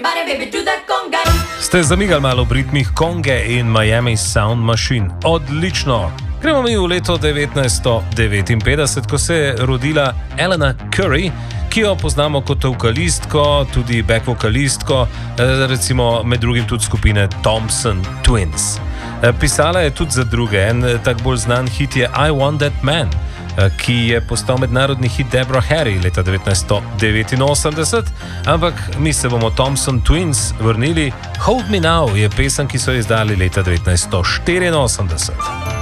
Ste zamigali malo v ritmih Konge in Miami Sound Machine? Odlično! Gremo mi v leto 1959, ko se je rodila Elena Curry, ki jo poznamo kot vokalistko, tudi back vokalistko, recimo med drugim tudi skupine Thompson Twins. Pisala je tudi za druge, en tak bolj znan hit je I Want That Man, ki je postal mednarodni hit Deborah Harry leta 1989, ampak mi se bomo Thompson Twins vrnili. Hold Me Now je pesem, ki so jo izdali leta 1984.